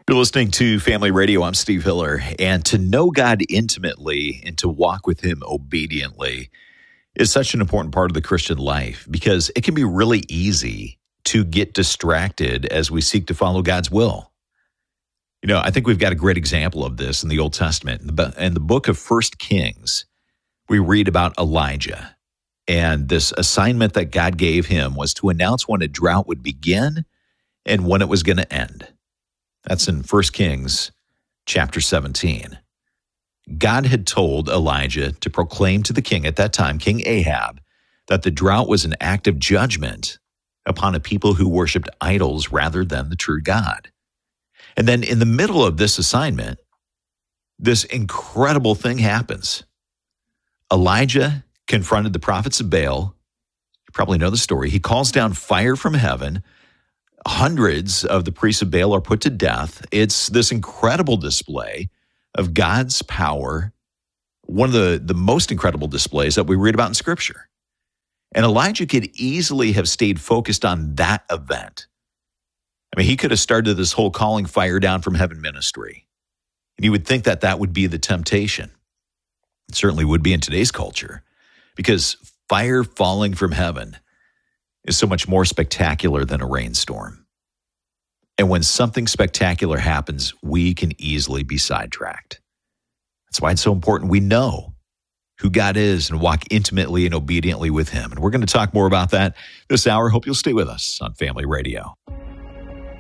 You're listening to Family Radio. I'm Steve Hiller. And to know God intimately and to walk with Him obediently is such an important part of the Christian life because it can be really easy to get distracted as we seek to follow God's will. You know, I think we've got a great example of this in the Old Testament. In the book of 1 Kings, we read about Elijah. And this assignment that God gave him was to announce when a drought would begin and when it was going to end. That's in 1 Kings chapter 17. God had told Elijah to proclaim to the king at that time, King Ahab, that the drought was an act of judgment upon a people who worshiped idols rather than the true God. And then in the middle of this assignment, this incredible thing happens. Elijah confronted the prophets of Baal. You probably know the story. He calls down fire from heaven. Hundreds of the priests of Baal are put to death. It's this incredible display of God's power, one of the most incredible displays that we read about in Scripture. And Elijah could easily have stayed focused on that event. I mean, he could have started this whole calling fire down from heaven ministry. And you would think that that would be the temptation. It certainly would be in today's culture, because fire falling from heaven is so much more spectacular than a rainstorm. And when something spectacular happens, we can easily be sidetracked. That's why it's so important we know who God is and walk intimately and obediently with Him. And we're going to talk more about that this hour. Hope you'll stay with us on Family Radio.